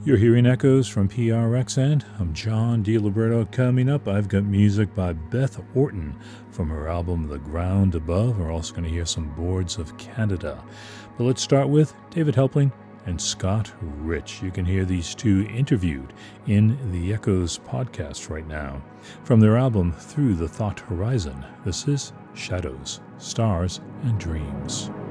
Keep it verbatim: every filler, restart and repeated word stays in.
You're hearing echoes from P R X, and I'm John DiLiberto. Coming up, I've got music by Beth Orton from her album The Ground Above. We're also going to hear some Boards of Canada. But let's start with David Helpling and Scott Rich. You can hear these two interviewed in the Echoes podcast right now. From their album Through the Thought Horizon, this is Shadows, Stars, and Dreams.